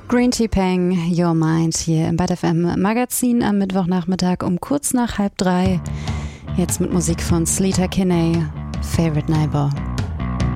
Green Tea Peng, Your Mind hier im Bad FM Magazin am Mittwochnachmittag um kurz nach 2:30. Jetzt mit Musik von Sleater Kinney, Favorite Neighbor.